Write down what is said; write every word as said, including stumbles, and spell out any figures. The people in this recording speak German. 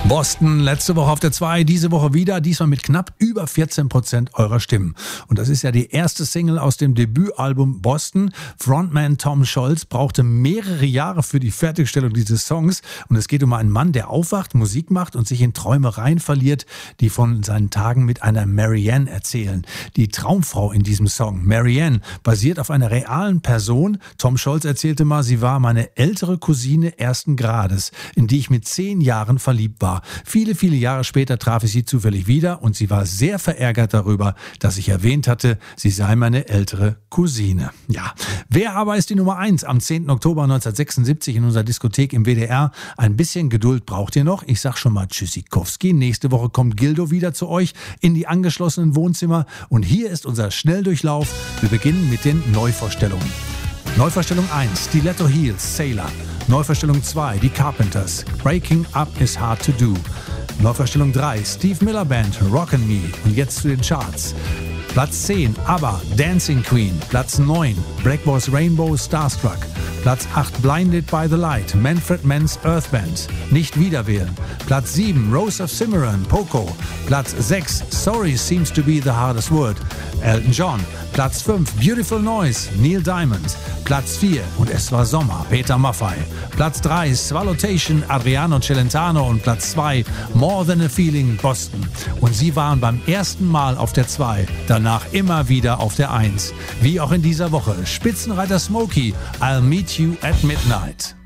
Boston, letzte Woche auf der zwei, diese Woche wieder, diesmal mit knapp über vierzehn Prozent eurer Stimmen. Und das ist ja die erste Single aus dem Debütalbum Boston. Frontman Tom Scholz brauchte mehrere Jahre für die Fertigstellung dieses Songs. Und es geht um einen Mann, der aufwacht, Musik macht und sich in Träumereien verliert, die von seinen Tagen mit einer Marianne erzählen. Die Traumfrau in diesem Song, Marianne, basiert auf einer realen Person. Tom Scholz erzählte mal, sie war meine ältere Cousine ersten Grades, in die ich mit zehn Jahren verliebt war. Viele, viele Jahre später traf ich sie zufällig wieder und sie war sehr verärgert darüber, dass ich erwähnt hatte, sie sei meine ältere Cousine. Ja, wer aber ist die Nummer eins am zehnten Oktober neunzehnhundertsechsundsiebzig in unserer Diskothek im W D R? Ein bisschen Geduld braucht ihr noch. Ich sag schon mal Tschüssikowski. Nächste Woche kommt Gildo wieder zu euch in die angeschlossenen Wohnzimmer und hier ist unser Schnelldurchlauf. Wir beginnen mit den Neuvorstellungen. Neuvorstellung eins, Stiletto Heels, Sailor. Neuvorstellung zwei, die Carpenters, Breaking Up is Hard to Do. Neuvorstellung drei, Steve Miller Band, Rockin' Me. Und jetzt zu den Charts. Platz zehn, ABBA, Dancing Queen. Platz neun, Blackboard's Rainbow, Starstruck. Platz acht, Blinded by the Light, Manfred Mann's Earth Band. Nicht wiederwählen. Platz sieben, Rose of Cimarron, Poco. Platz sechs, Sorry Seems to be the Hardest Word, Elton John. Platz fünf, Beautiful Noise, Neil Diamond. Platz vier, und es war Sommer, Peter Maffay. Platz drei, Swallowtation, Adriano Celentano. Und Platz zwei, More Than a Feeling, Boston. Und sie waren beim ersten Mal auf der zwei, danach immer wieder auf der eins. Wie auch in dieser Woche, Spitzenreiter Smokey, I'll Meet You at Midnight.